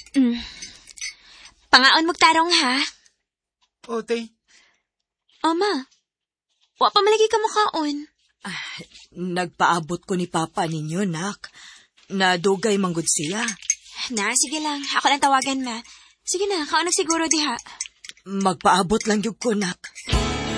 Pangaon magtarong ha? O, te. Ama, wa pa malagi ka mukaon. Nagpaabot ko ni Papa ninyo, nak. Nadugay manggod siya. Na, sige lang. Ako lang tawagan na. Sige na, kaon siguro diha. Magpaabot lang yung ko, nak.